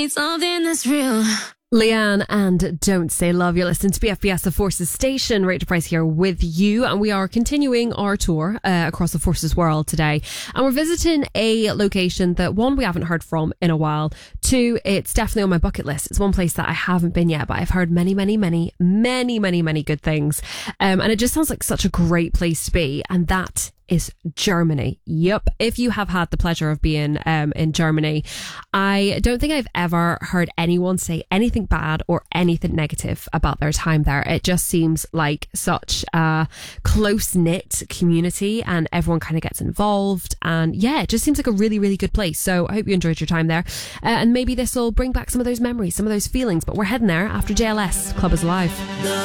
It's something that's real. Leanne and Don't Say Love. You're listening to BFBS, the Forces Station. Rachel Price here with you, and we are continuing our tour across the Forces world today. And we're visiting a location that, one, we haven't heard from in a while. Two, it's definitely on my bucket list. It's one place that I haven't been yet, but I've heard many good things. And it just sounds like such a great place to be. And that is Germany. Yep. If you have had the pleasure of being in Germany, I don't think I've ever heard anyone say anything bad or anything negative about their time there. It just seems like such a close-knit community and everyone kind of gets involved. And yeah, it just seems like a really good place. So I hope you enjoyed your time there. And maybe this will bring back some of those memories, some of those feelings. But we're heading there after JLS. Club is Alive.